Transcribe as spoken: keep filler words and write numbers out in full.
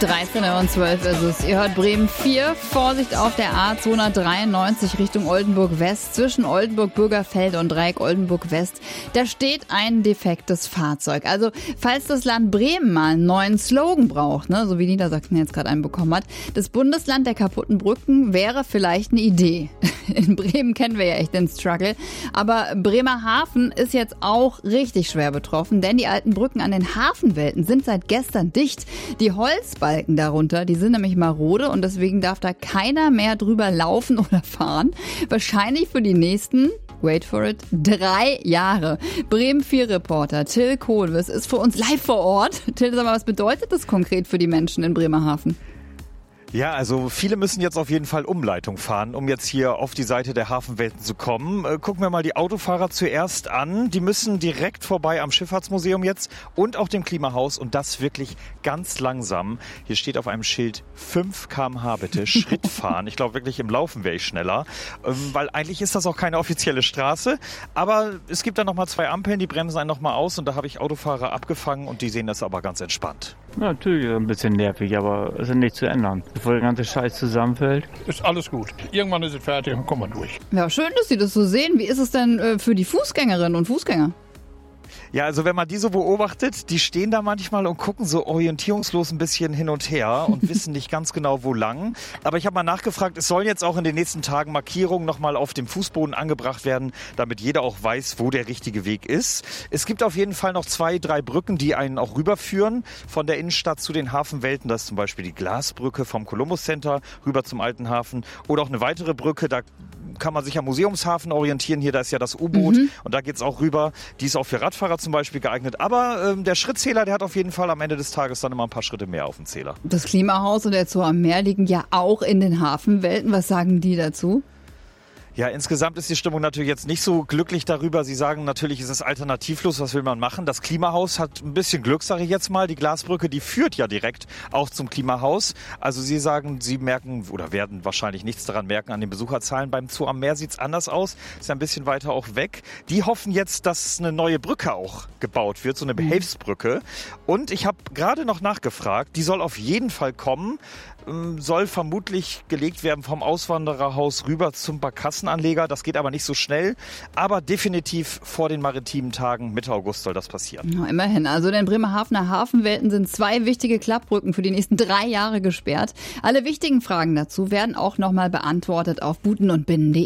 dreizehn Uhr zwölf ist es. Ihr hört Bremen vier. Vorsicht auf der A zweihundertdreiundneunzig Richtung Oldenburg West. Zwischen Oldenburg Bürgerfeld und Dreieck Oldenburg West. Da steht ein defektes Fahrzeug. Also falls das Land Bremen mal einen neuen Slogan braucht, ne, so wie Niedersachsen jetzt gerade einen bekommen hat, das Bundesland der kaputten Brücken wäre vielleicht eine Idee. In Bremen kennen wir ja echt den Struggle. Aber Bremerhaven ist jetzt auch richtig schwer betroffen, denn die alten Brücken an den Hafenwelten sind seit gestern dicht. Die Holzbalken darunter, die sind nämlich marode und deswegen darf da keiner mehr drüber laufen oder fahren. Wahrscheinlich für die nächsten, wait for it, drei Jahre. Bremen vier Reporter Till Kohlwiss ist für uns live vor Ort. Till, sag mal, was bedeutet das konkret für die Menschen in Bremerhaven? Ja, also viele müssen jetzt auf jeden Fall Umleitung fahren, um jetzt hier auf die Seite der Hafenwelten zu kommen. Äh, gucken wir mal die Autofahrer zuerst an. Die müssen direkt vorbei am Schifffahrtsmuseum jetzt und auch dem Klimahaus und das wirklich ganz langsam. Hier steht auf einem Schild fünf Kilometer pro Stunde bitte, Schritt fahren. Ich glaube wirklich, im Laufen wäre ich schneller, ähm, weil eigentlich ist das auch keine offizielle Straße. Aber es gibt da nochmal zwei Ampeln, die bremsen einen nochmal aus und da habe ich Autofahrer abgefangen und die sehen das aber ganz entspannt. Ja, natürlich ein bisschen nervig, aber es ist nicht zu ändern. Bevor der ganze Scheiß zusammenfällt. Ist alles gut. Irgendwann ist es fertig und kommen wir durch. Ja, schön, dass Sie das so sehen. Wie ist es denn äh, für die Fußgängerinnen und Fußgänger? Ja, also wenn man die so beobachtet, die stehen da manchmal und gucken so orientierungslos ein bisschen hin und her und wissen nicht ganz genau, wo lang. Aber ich habe mal nachgefragt, es sollen jetzt auch in den nächsten Tagen Markierungen nochmal auf dem Fußboden angebracht werden, damit jeder auch weiß, wo der richtige Weg ist. Es gibt auf jeden Fall noch zwei, drei Brücken, die einen auch rüberführen von der Innenstadt zu den Hafenwelten. Das ist zum Beispiel die Glasbrücke vom Columbus Center rüber zum Alten Hafen oder auch eine weitere Brücke, da kann man sich am Museumshafen orientieren. Hier, da ist ja das U-Boot mhm. und da geht's auch rüber. Die ist auch für Radfahrer zum Beispiel geeignet. Aber ähm, der Schrittzähler, der hat auf jeden Fall am Ende des Tages dann immer ein paar Schritte mehr auf dem Zähler. Das Klimahaus und der Zoo am Meer liegen ja auch in den Hafenwelten. Was sagen die dazu? Ja, insgesamt ist die Stimmung natürlich jetzt nicht so glücklich darüber. Sie sagen, natürlich ist es alternativlos, was will man machen? Das Klimahaus hat ein bisschen Glück, sage ich jetzt mal. Die Glasbrücke, die führt ja direkt auch zum Klimahaus. Also Sie sagen, Sie merken oder werden wahrscheinlich nichts daran merken an den Besucherzahlen. Beim Zoo am Meer sieht's anders aus, ist ein bisschen weiter auch weg. Die hoffen jetzt, dass eine neue Brücke auch gebaut wird, so eine Behelfsbrücke. Und ich habe gerade noch nachgefragt, die soll auf jeden Fall kommen. Soll vermutlich gelegt werden vom Auswandererhaus rüber zum Barkassenanleger. Das geht aber nicht so schnell. Aber definitiv vor den maritimen Tagen Mitte August soll das passieren. Na, immerhin. Also in den Bremerhavener Hafenwelten sind zwei wichtige Klappbrücken für die nächsten drei Jahre gesperrt. Alle wichtigen Fragen dazu werden auch nochmal beantwortet auf buten und binnen punkt de.